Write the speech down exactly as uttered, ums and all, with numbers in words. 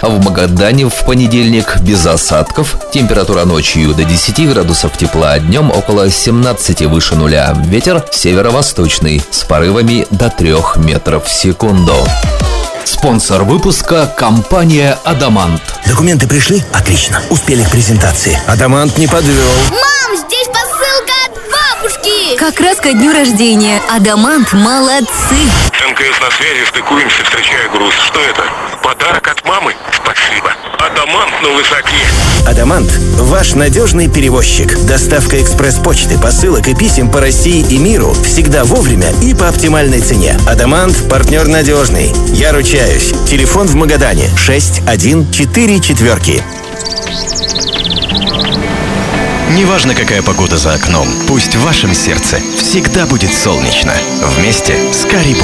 А в Магадане в понедельник без осадков. Температура ночью до десяти градусов тепла, а днем около семнадцати выше нуля. Ветер северо-восточный с порывами до трех метров в секунду. Спонсор выпуска – компания «Адамант». Документы пришли? Отлично. Успели к презентации. «Адамант» не подвел. Мам, здесь посылка от бабушки! Как раз ко дню рождения. «Адамант» молодцы! МКС на связи, стыкуемся, встречаю груз. Что это? Подарок от мамы? Спасибо. «Адамант» на высоте. «Адамант» – ваш надежный перевозчик. Доставка экспресс-почты, посылок и писем по России и миру. Всегда вовремя и по оптимальной цене. «Адамант» – партнер надежный. Я ручаюсь. Телефон в Магадане шесть один четыре четверки. Неважно, какая погода за окном, пусть в вашем сердце всегда будет солнечно. Вместе с Карибу.